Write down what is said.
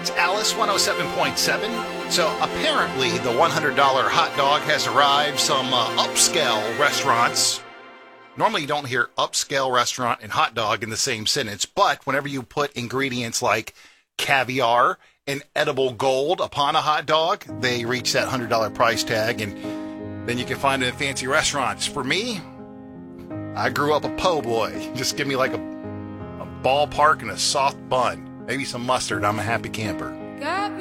It's Alice 107.7. So apparently the $100 hot dog has arrived. Some upscale restaurants. Normally you don't hear upscale restaurant and hot dog in the same sentence, but whenever you put ingredients like caviar and edible gold upon a hot dog, they reach that $100 price tag, and then you can find it in fancy restaurants. For me, I grew up a po' boy. Just give me like a ballpark and a soft bun, maybe some mustard. I'm a happy camper.